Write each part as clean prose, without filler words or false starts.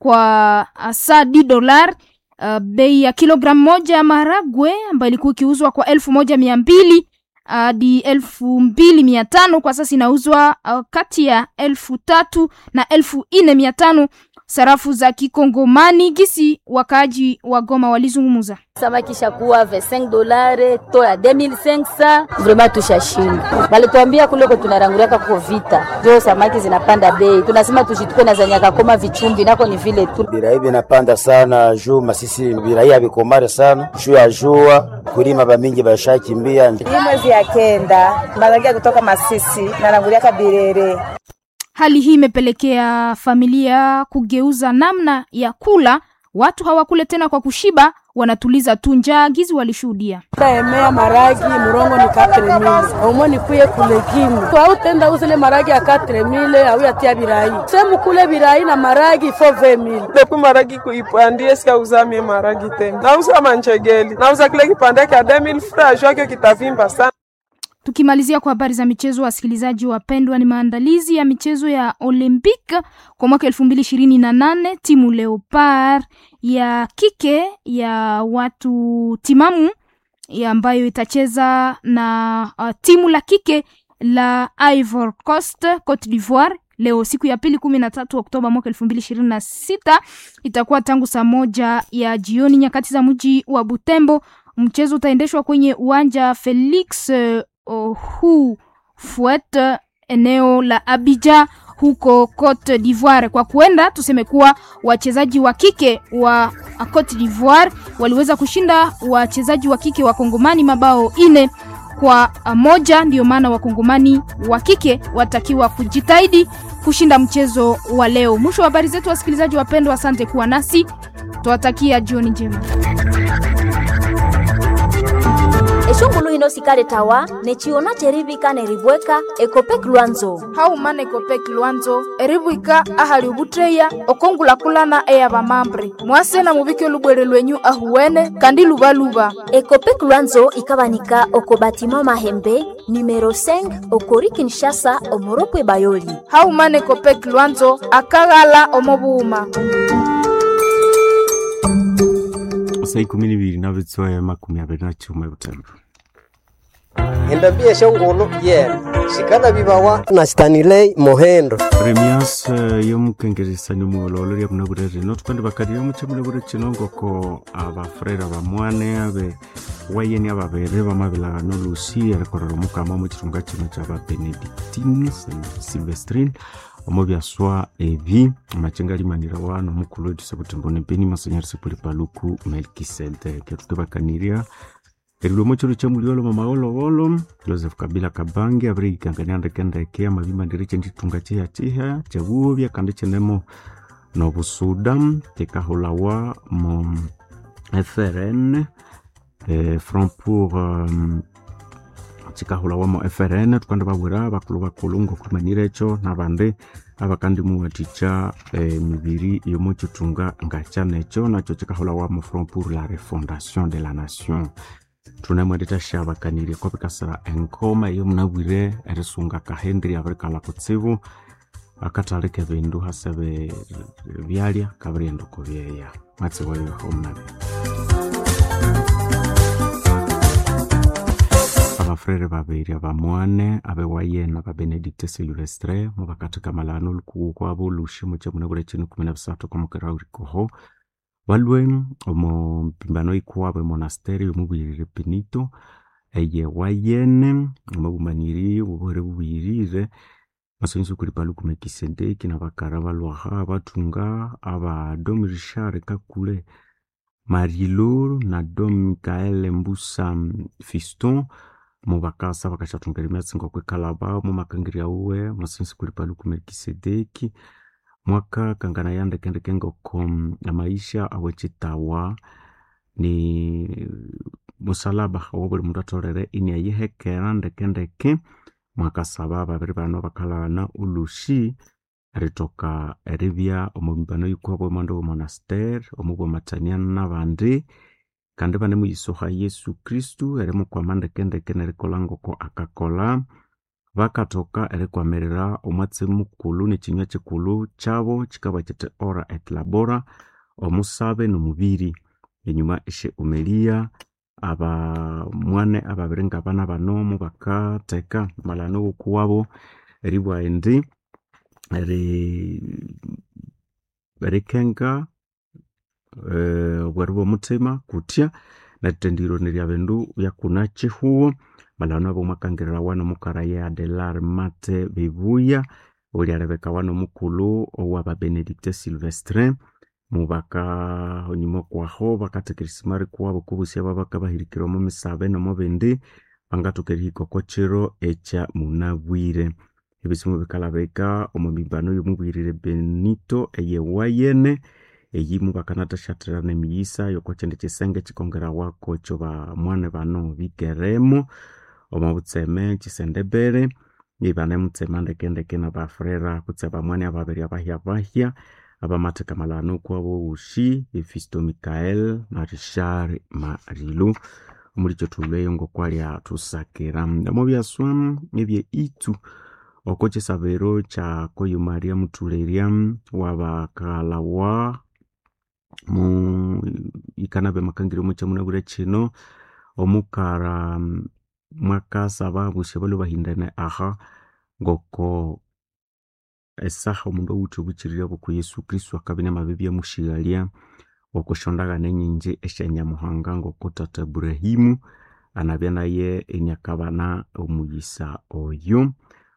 kwa saa $10. Bei ya kilogramu moja ya maharagwe ambayo ilikuwa ikiuzwa kwa 1200 hadi 2500 kwa sasa inauzwa kati ya 3000 na 4500 sarafu za kikongomani. Gisi wakaaji wa Goma walizungumza. Samaki shakuwa $25 to ya 2500 vraiment tushashinda. Bali tuambia kule kwa tunarangulia kwa vita. Ndio samaki zinapanda bei. Tunasema tushituke na zanyaka koma vichumbi nako ni vile tu. Birai vinapanda sana juu masisi birai habikomare sana. Juu ya jua kulima ba mingi bashakimbia. Hii mwezi ya kenda malagia kutoka Masisi na rangulia kabirere. Hali hii imepelekea familia kugeuza namna ya kula. Watu hawakule tena kwa kushiba, wanatuliza tu njaa. Gizi walishuhudia. Taemea maragi murongo ni 4000. Omoni kuye kulegimu. Kwa utenda uzile maragi ya 4000 au yatia birai. Semu kule birai na maragi 40000. Depo maragi kuipandie sika uzame maragi tena. Nauza manchegeli. Nauza kile kipande cha 2000 francs yake kitavimba sana. Tukimalizia kwa habari za michezo, wasikilizaji wapendwa, ni maandalizi ya michezo ya Olympic kwa mwaka 2028. Timu Leopard ya kike ya watu timamu ambayo itacheza na timu la kike la Ivory Coast, Cote d'Ivoire leo siku ya pili 13 Oktoba mwaka 2026. Itakuwa tangu saa 1 ya jioni nyakati za mji wa Butembo. Mchezo utaendeshwa kwenye uwanja Felix Houphouët eneo la Abidjan huko Cote d'Ivoire. Kwa kuenda tuseme kuwa wachezaji wa kike wa Cote d'Ivoire waliweza kushinda wachezaji wa kike wa Kongomani mabao 4-1. Ndio maana wakongomani wa kike watakiwa kujitahidi kushinda mchezo wa leo. Mwisho wa habari zetu wasikilizaji wapendwa, asante kuwa nasi. Tuwatakia jioni njema. Eshongulu hino sikale tawa nechiona cheribika neribweka Ekopek Luanzo. Haumane Ekopek Luanzo eribwika ahali ubutreya okongula kulana eya bamambre. Mwase na mubike lubwere lwenyu ahuwene kandi lubaluba. Ekopek Luanzo ikabanika okobatima Mahembe numero 5 okori Kinshasa omoropwe Bayoli. Haumane Ekopek Luanzo akagala omobuuma. Sai 12 na vitso ya 29 Butembo. Endabie shongolo shikana bibawa na Stanley Mohendo. Premias yo mukengeresa ni muololo ya munagurere not kwandi bakariyo muchemule gure chinongo ko abafrera bamwane abe wayeni ababere bamabila no Lucy rekorero mukama mu kirunga kino cyaba Benedictine Silvestrine omobya swa evi machengali manira wano mukulu Butembo ne Beni Masanyari Sepuli Paluku Melkisedek ketubakaniria Erilo mochoro chamuliolo mamaolo Joseph Kabila Kabange abri kanganyanda kendeke amabima ndireche nditunga chiha chabuvya kande chenemo no Busudam tekaholawa mo FRN Front pour tekaholawa mo FRN tukanda babura bakulungo kumanirecho nabande abakandi muwaticha mibiri yomocho tunga ngachanecho nacho tekaholawa mo Front pour la refondation de la nation. Tunamwendeta shaba kaniri kwa pikasara enkoma iyo mnabwire erisunga ka Henry Afrika la kutsivu akatareke bindu hasabe byalya kabriendo ko byeya matse wayo homnabe abafrere babiri abamwane abe wayena ba Benedict Silvestre mu bakati kamalano luku kwa bolushi mu cyamuna gure kinu 17 kwa mukara urikoho Walwe omo pimbano ikuwabe monasteri umubirire Benito eye wayene umumaniri ubore bubirire masonyiso kuri Paluku Melkisedek na bakara balwaha batunga aba Dom Richard Kakule Marilor na Dom Michael Mbusa Fiston mu bakasa bakashatunga rimetsingo kwe kalaba mu makangiria uwe masonyiso kuri Paluku Melkisedek mwaka kangana yande kende kengo kom na maisha awechitawa ni musalaba wobuli mutatorere ini ayihekera ndekendeke mwaka sababa biribano bakalana ulushi ritoka erivya omumbano yuko mondo monaster omubwo matania nabandi kandi bane muyisoha Yesu Kristu eremo kwa mande kende kenere kolango ko akakola bakatoka erikwamirira omwatsi mukulu nekinywa kikulu kyabo kikaba kiti ora et labora omusabe nomubiri enyuma eshe umelia mwane ababirenga bana banomu bakateka malano okuwabo eribwa endi erikenga bwaribo mutima kutya natendiro niryabendu yakuna chihuo malano abo makangirira wano mukara ya Adelar Mate Bibuya oli arebeka wano mukulu owa Benedicte Silvestre mubaka onyuma kwaho bakatekirismari kwabo kubusia babaka bahirikira mu misabe no mubindi bangatukiriko kochero echa munabwire ebisimu bikalabeka omubibano yomubwirire Benito eyewayene eyimu bakanata shatrana miyisa yokochende kisenge chikongera wako choba mwane bano bigeremo omabutseme chisendebere ibane mutsema ndekendeke na bafrera kutseba mwane ababiri abahya abamateka malano kwabo ushi Efisto Mikael na Richard Marilu muri cyo tuleyo ngo kwali atusakira ndamo byaswam ebye itu okoche sabero cha koyo Maria mutuleria wabakalawa mu ikanabe makangiro mu chamuna gure chino omukara mwakasa babushebalo bahindana aha ngoko esaha omundu uthi buchirira buku Yesu Kristo akabine mabibi ya mushigalia wakushondaga nenyinje eshanyamuhanga ngoko tata Ibrahimu anabya naye enyakabana omuyisa oyo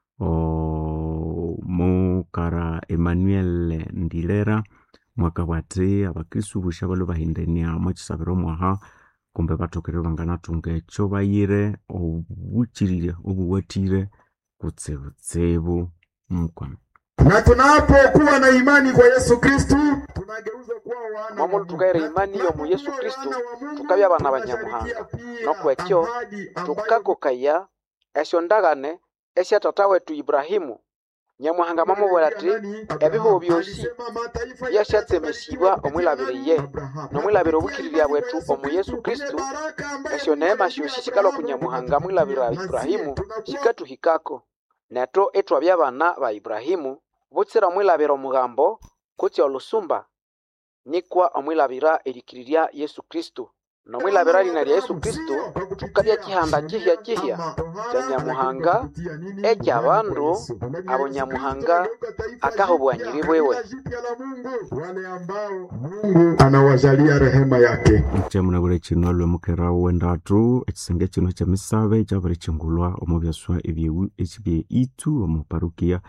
mukara Emmanuel Ndilera mwaka wate abakristu bushabalo bahindania machisabiro mwaha kumbe batokerera bangana tunge cyo bayire obuchirire obuwatire kutsebutsebu mukwa. Na tunapokuwa na imani kwa Yesu Kristo tunageuza kuwa wana mwamu tukaire imani yo mu Yesu Kristo tukabya abana banyamuhanga no kwekyo tukakokaya esyondagane esya tata wetu Ibrahimu nyamuhanga mamubwera ati ebibo byosi byashatsemesibwa omwilabire nomwilabire obukirira bwetu omu Yesu Kristo esyo neema syosi sikalo kunyamuhanga mwilabire Ibrahimu sikatuhikako neto etwabya abana ba Ibrahimu butsira omwilabire omugambo kutya olusumba nikwa omwilabira erikiriria Yesu Kristo nomwilabira lina lya Yesu Kristo tukabya kihanda kihya kya nyamuhanga ekyabandu abo nyamuhanga akahobwanyiri bwewe wale ambao Mungu anawajalia rehema yake chamuna bure chino lwe mukera wendatu ekisenge kino kya misabe cyabure kingulwa omubyaswa ebye itu omuparukia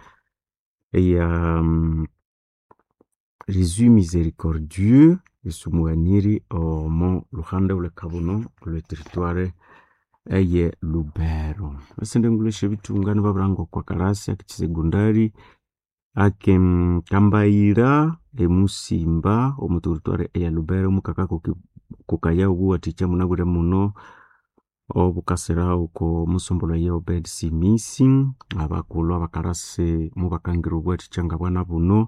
eya Jésus miséricordieux esumuaniri omo luhande ule kabuno ule territoire eye Lubero asende nguleshe bitungani babrango kwa karasi akisegondari ake kambaira emusimba omu territoire eye Lubero mukaka kukaya ubu aticha munagure muno obukasera uko musombolo ye Obed Simisi abakulo abakarasi mubakangira ubu atichanga bwana buno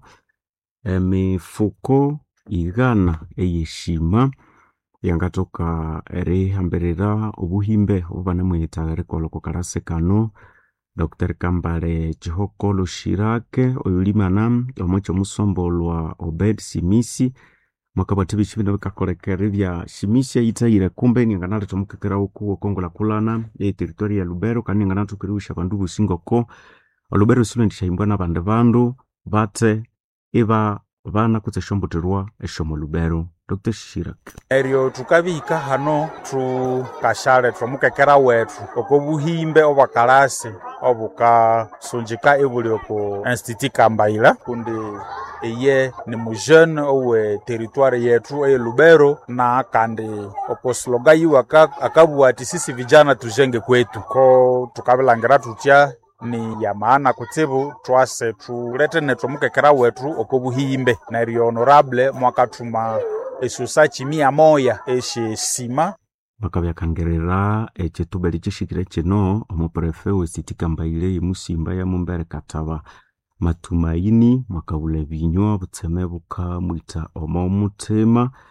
emifuko igana eyeshima yangatoka hamberera obuhimbe obana mwetagare koloko karase kano Dr. Kambale Chihokolo Shirake oyulimana omocho musombolwa Obed Simisi mwakabati bishibina bikakorekere bya Simisi yitayire kumbe nganale tomukekera uko Kongola kulana e territory ya Lubero kandi ngana tukirusha bandu busingoko Lubero silendisha imbana bandu bate eba bana kutseshomboterwa eshomo Lubero. Dr. Shirak erio tukabika hano tukashale twamukekera wetu okobuhimbe obakarasi obuka sunjika ebuli oko Institut Kambaila kundi eye ni mujene owe territoire yetu eye Lubero na kandi okosloga yiwaka akabuati sisi vijana tujenge kwetu ko tukabilangira tutya ni ya maana kutsibu twase tulete netomukekera wetu okobuhimbe na eri honorable mwakatuma esusachi 100 eshesima bakabyakangerera ekitubeli kishikire kino omuprefe w'Institut Kambaile Musimba ya Mumbere Kataba Matumaini mwakabule binywa butseme buka mwita omomutema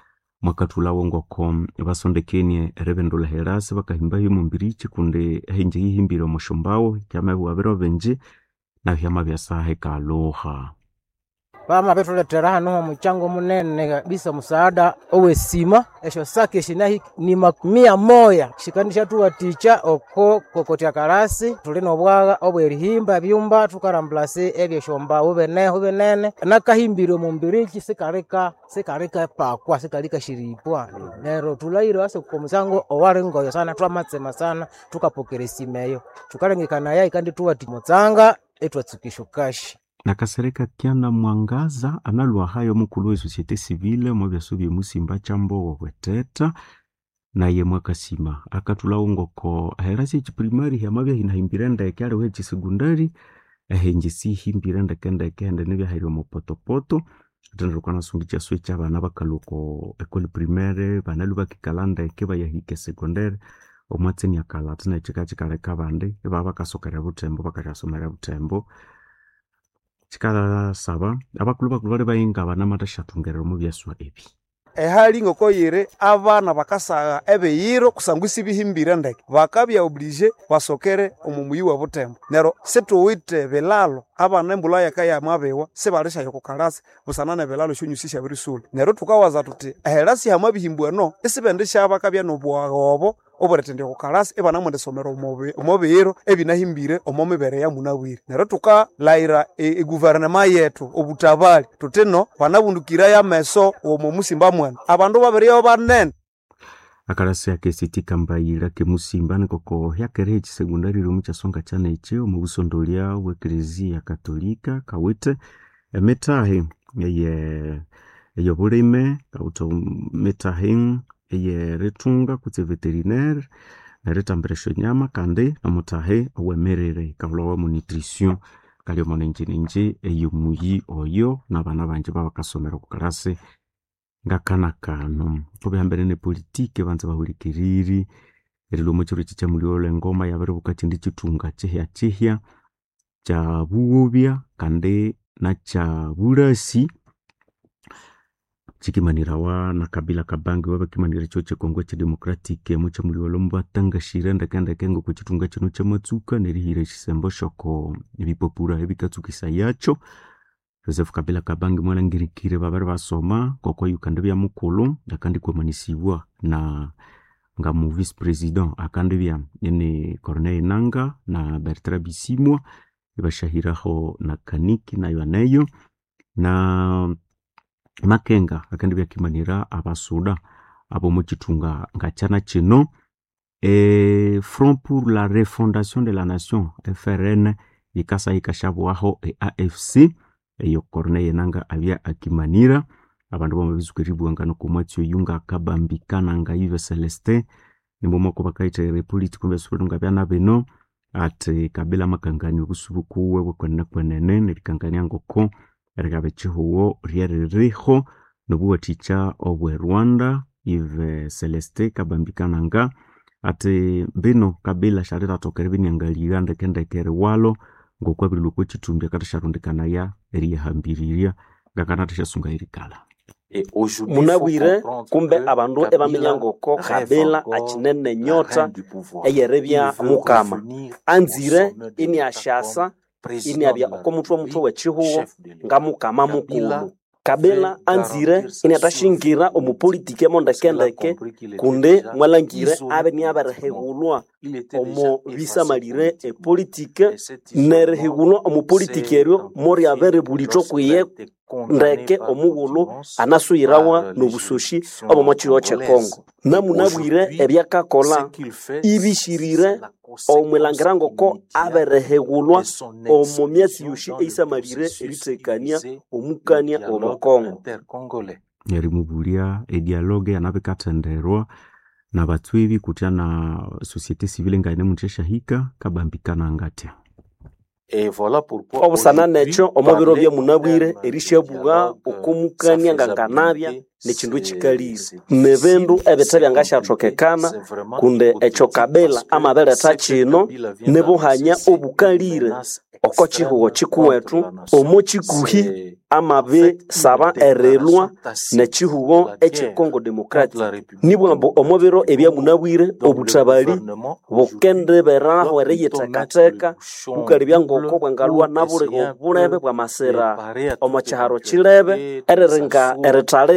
mwakatulawo ngoko basondekenie revendula herasi bakahimba himumbirichi kunde henje hihimbira mushombawo kyama bwabero benje na vyama vya sahe kaloha Bama betuletera hano mchango munene kabisa msaada owe sima esho sake shinahi ni 100 shikanisha tu waticha oko kokoti akarasi tulino bwaga obwerihimba byumba tukaramblase ebyo shomba ubenene nakahimbiro mumbiriki sikarika pakwa sikarika shiripwa nero tulairo ase kukomsango owarengo sana twamatsema sana tukapokere simeyo tukarengekana yai kandi tuwati mutsanga etwatsukishukashi nakasereka kiana mwangaza analwa hayo mukulu wa societe civile mwabyasobye musimba chambo weteta na ye mwakasima akatulawo ngoko herasi primary hamabya hinahimbirenda ekale wechi secondary ehenje si himbirenda kende nebya hayo mopotopoto tandrukana sungicha switcha bana bakaluko école primaire banalu bakikalanda ekeba yahike secondary omwatseni akala tena chikachikale kabande baba kasokera butembo bakasomera butembo chikala saba abakulu bakulu bayinga bana matashatungera mu byaswa ebi ehali ngoko yire abana bakasaga ebeyiro kusangwisi bihimbira ndeke bakabya oblige basokere omumuyi wa butembo nero setuwite belalo abana embula yakaya mabewa sebalisha yokukalasi busanane belalo shunyusisha birisula nero tukawaza tuti ehelasi hamabihimbwa no isibendesha abakabya nobwagobo oboretende kukalasi ebana mwende somero omobeyiro ebinahimbire omomebere ya munawire nero tuka laira guvernema yetu obutabali tutino banabundukira ya meso omomusimba mwana abandu babiriyo banene akarasi yake sitika mbayira ke musimba nkoko yakereji secondary room chasonga chane eche omubusondolia wekrezia katolika kawite emetahe ye burime kauto metahe ye retunga kutse veterinaire na retamberesho nyama kande na mutahe awemerere kabulawa mu nutrition kali mo nje eyumuyi oyo na bana banje babakasomera ku karase ngakana kano kubihambere ne politike banze bahurikiriri erilo mu chiro chicha muliole ngoma yabere bukati ndi chitunga chehya cha buobya kande na cha burasi chikimanirawa na kabila kabangi wabakimanira choche Kongo cha Democratique mu cha muliole mbatanga shirenda kanda kengo ku chitunga chino cha matsuka nerihire chisembo shoko ibipopura ebikatsukisa yacho Joseph Kabila Kabange mwana ngirikire babare basoma koko yukande bya mukulu akandi kwemanisiwa na ngamu vice president akandi bya yene Corneille Nanga na Bertrand Bisimwa ibashahiraho na Kaniki na Yoneyo na Makenga akandi bya kimanira abasuda abo mu kitunga ngachana kino Front pour la refondation de la nation FRN ikasa ikashabwaho AFC eyo Corneille Nanga abya akimanira abandu bamabizukiribu ngano kumwatyo yunga kabambikana nga Yves Celestin nimbo moko bakaita republic kumbe suru ngabya nabeno ate Kabila makangani ubusubuku wewe kwenene nebikanganya ngoko ergabe chihuo riereriho nobuwaticha obwe Rwanda Yves Celestin kabambikana nga ate bino Kabila sharira tokerebini angalia ndekendekere walo ngokwa biluko chitumbi akatasharundikana ya erihambiriria ngakanatasha sunga irikala munabwire kumbe abandu ebamenya ngoko Kabila akinene nyota eyerebya mukama anzire ini ashasa ini abya okomutwe wechihuo ngamukama mukulu Kabila anzire ini atashingira omupolitike mondakendeke kunde mwalangire abe ni abarehegulwa omo bisamalire politike nerehegulwa omupolitikerio mori abere bulito kuye ndeke omugulu anasuyirawa nobusoshi omo machiro che Kongo namunabwire ebyakakola ibishirire omwelangirango ko aberehegulwa omo myasi yushi eisamalire eritekania omukania omo Kongo yari mubulia dialogue anabekatenderwa na batwibi kutana societe civile ngaine mutesha hika kabambikana ngatia obusana necho omubiro bya munabwire erishabuga okumukania nganganabya nechindu chikalire nebendu ebetabya ngashathokekana kunde echo Kabila amabere tachino nebuhanya obukalire oko chihugo chikuwetu omo chikuhi amabe saba erelwa ne chihugo eche Congo Democratic nibwambo omobero ebya munabwire obutabali bokende beraho ereyetakateka ukali byangoko bwangalwa nabule obulebe bwa masera omo chiharo chilebe ererenga eretale